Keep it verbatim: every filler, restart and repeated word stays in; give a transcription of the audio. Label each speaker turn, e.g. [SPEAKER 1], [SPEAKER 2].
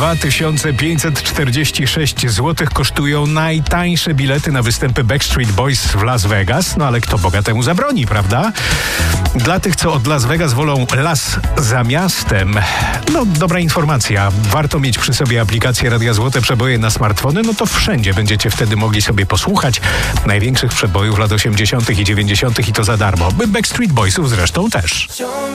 [SPEAKER 1] dwa tysiące pięćset czterdzieści sześć złotych kosztują najtańsze bilety na występy Backstreet Boys w Las Vegas. No ale kto bogatemu zabroni, prawda? Dla tych, co od Las Vegas wolą las za miastem, no dobra informacja. Warto mieć przy sobie aplikację Radia Złote Przeboje na smartfony, no to wszędzie będziecie wtedy mogli sobie posłuchać największych przebojów lat osiemdziesiątych i dziewięćdziesiątych i to za darmo. Backstreet Boysów zresztą też.